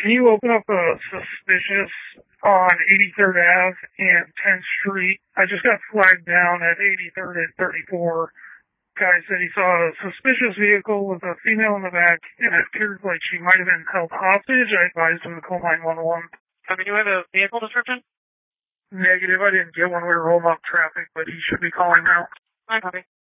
Can you open up a suspicious on 83rd Ave and 10th Street? I just got flagged down at 83rd and 34. Guy said he saw a suspicious vehicle with a female in the back, and it appeared like she might have been held hostage. I advised him to call 911. Do you have a vehicle description? Negative. I didn't get one. We were holding up traffic, but he should be calling now. I copy.